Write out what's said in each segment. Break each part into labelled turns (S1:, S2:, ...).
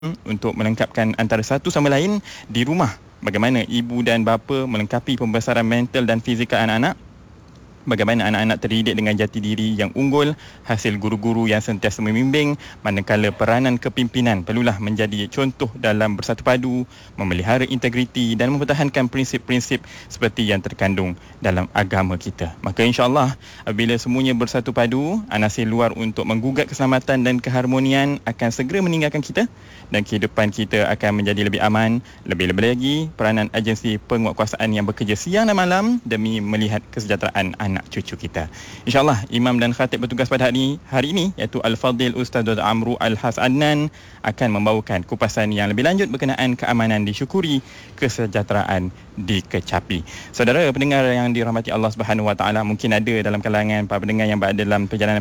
S1: untuk melengkapkan antara satu sama lain di rumah. Bagaimana ibu dan bapa melengkapi pembesaran mental dan fizikal anak-anak. Bagaimana anak-anak terdidik dengan jati diri yang unggul, hasil guru-guru yang sentiasa membimbing, manakala peranan kepimpinan perlulah menjadi contoh dalam bersatu padu, memelihara integriti dan mempertahankan prinsip-prinsip seperti yang terkandung dalam agama kita. Maka insya-Allah, apabila semuanya bersatu padu, anasir luar untuk menggugat keselamatan dan keharmonian akan segera meninggalkan kita dan kehidupan kita akan menjadi lebih aman. Lebih-lebih lagi, peranan agensi penguatkuasaan yang bekerja siang dan malam demi melihat kesejahteraan anak cucu kita. InsyaAllah, Imam dan Khatib bertugas pada hari ini iaitu Al-Fadhil Ustaz Dr. Amru Al-Has Adnan akan membawakan kupasan yang lebih lanjut berkenaan keamanan disyukuri, kesejahteraan dikecapi. Saudara pendengar yang dirahmati Allah Subhanahu Wa Taala, mungkin ada dalam kalangan para pendengar yang berada dalam perjalanan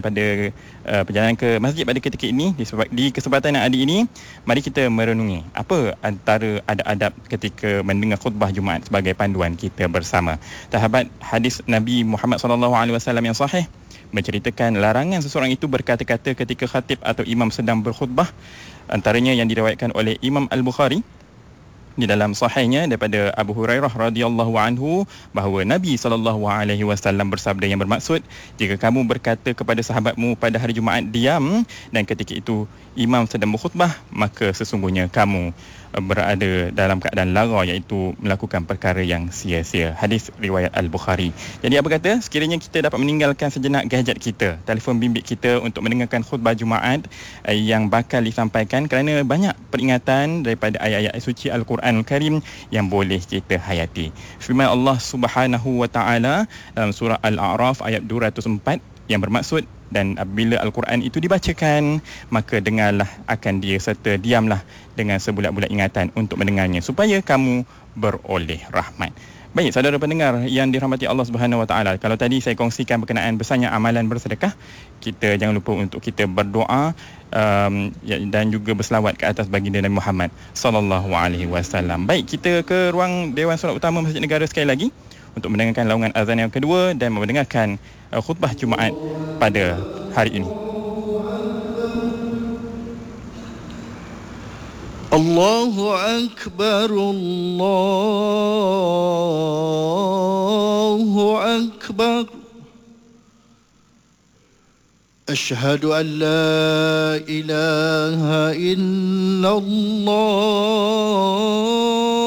S1: ke masjid pada ketika ini. Di kesempatan yang ada ini, mari kita merenungi apa antara adab-adab ketika mendengar khutbah Jumaat sebagai panduan kita bersama. Sahabat, hadis Nabi Muhammad SAW yang sahih menceritakan larangan seseorang itu berkata-kata ketika khatib atau imam sedang berkhutbah. Antaranya yang diriwayatkan oleh Imam Al-Bukhari di dalam sahihnya daripada Abu Hurairah radhiyallahu anhu bahawa Nabi SAW bersabda yang bermaksud, jika kamu berkata kepada sahabatmu pada hari Jumaat diam dan ketika itu imam sedang berkhutbah, maka sesungguhnya kamu berada dalam keadaan lara, iaitu melakukan perkara yang sia-sia. Hadis riwayat Al-Bukhari. Jadi apa kata, sekiranya kita dapat meninggalkan sejenak gadget kita, telefon bimbit kita untuk mendengarkan khutbah Jumaat yang bakal disampaikan, kerana banyak peringatan daripada ayat-ayat suci Al-Quran Al-Karim yang boleh kita hayati. Firman Allah Subhanahu Wa Taala dalam surah Al-A'raf ayat 204 yang bermaksud, dan apabila Al-Quran itu dibacakan, maka dengarlah akan dia serta diamlah dengan sebulat-bulat ingatan untuk mendengarnya supaya kamu beroleh rahmat. Baik, saudara pendengar yang dirahmati Allah Subhanahu Wa Taala, kalau tadi saya kongsikan berkenaan besarnya amalan bersedekah, kita jangan lupa untuk kita berdoa dan juga berselawat ke atas baginda Nabi Muhammad sallallahu alaihi wasallam. Baik, kita ke ruang Dewan Solat Utama Masjid Negara sekali lagi untuk mendengarkan laungan azan yang kedua dan mendengarkan khutbah Jumaat pada hari ini.
S2: Allahu Akbar, Allahu Akbar. Asyhadu an la ilaha illallah.